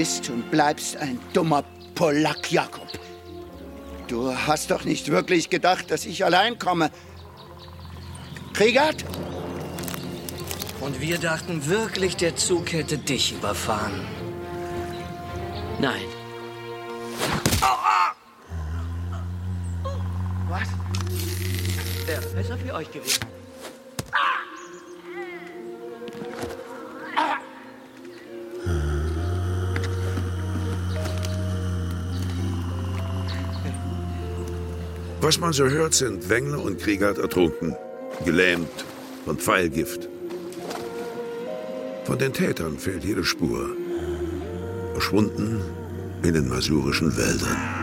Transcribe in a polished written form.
bist und bleibst ein dummer Polack, Jakob. Du hast doch nicht wirklich gedacht, dass ich allein komme. Kriegert? Und wir dachten wirklich, der Zug hätte dich überfahren. Nein. Aua! Was? Wäre besser für euch gewesen. Was man so hört, sind Wengler und Kriegert ertrunken, gelähmt von Pfeilgift. Von den Tätern fehlt jede Spur. Verschwunden in den masurischen Wäldern.